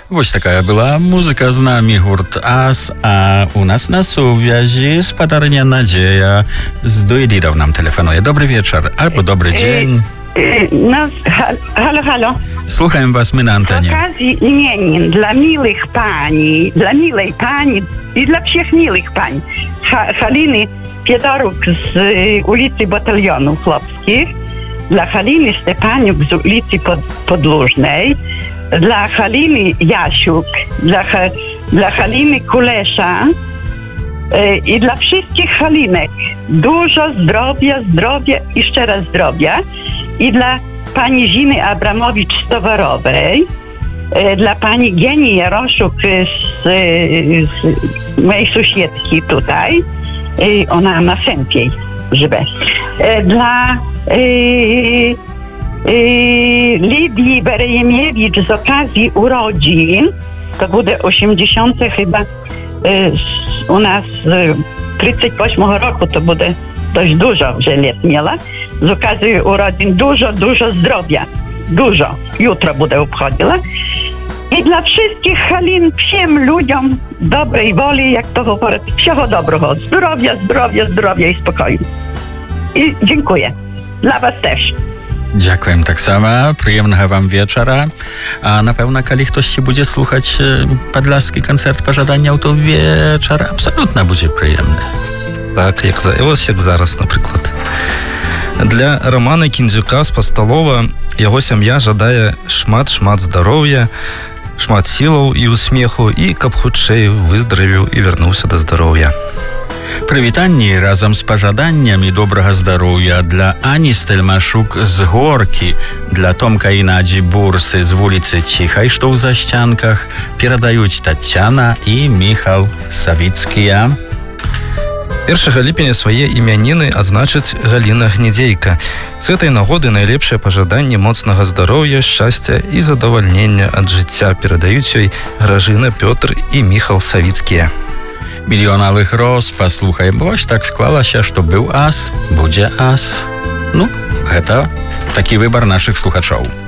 Вот такая была музыка з нами гурт АС, а у нас на связи спадарня Nadzieja z Duididów nam telefonuje. Dobry wieczór albo dobry dzień. No, halo. Słucham was, my na Z antenie. okazji imienin dla milej pani i dla všech milych pań Haliny Piedoruk z ulicy Batalionów Chłopskich, dla Haliny Stepaniuk z ulicy Podlużnej, dla Haliny Jasiuk, dla Haliny Kulesza i dla wszystkich Halinek dużo zdrowia i jeszcze raz zdrowia, i dla pani Ziny Abramowicz z Towarowej, dla pani Gieni Jaroszuk z mojej sąsiedki tutaj, ona na Sępiej żywe, dla Lidii Berejemiewicz z okazji urodzin, to będzie 80 chyba u nas 38 roku, to będzie dość dużo, że lat miała. Z okazji urodzin dużo zdrowia. Dużo. Jutro będę obchodziła. I dla wszystkich Halin, всем ludziom dobrej woli, jak to говорять, всього доброго. Zdrowia i spokoju. I dziękuję. Dla was też. Dziękuję tak samo, przyjemnego wam wieczora. A na pewno, kali ktoś będzie słuchać podlaski koncert pożadania, to wieczór absolutnie będzie przyjemny. Так, як зараз, наприклад. Для Романа Кіндзюка з Пастолова його сям'я жадає шмат здоров'я, шмат сілаў і усмеху, і каб хутчэй выздаравіў і вярнуўся да здароўя. Прывітанні разам з пажаданнямі добрага здароўя для Ані Стельмашук з Горкі, для Томка і Надзі Бурсы з вуліцы Ціхай, што ў Засцянках, перадаюць Тацяна і Міхал Савіцкія. 1 ліпеня свае імяніны адзначыць Галіна Гнедзейка. З гэтай нагоды найлепшае пажаданне моцнага здароўя, шчасця і задавальнення ад жыцця перадаюць ёй Гражына, Пётр і Міхал Савіцкія. Мільёнавых роз паслухаем. Вось так склалася, што быў ас, будзе ас. Ну, гэта такі выбар нашых слухачоў.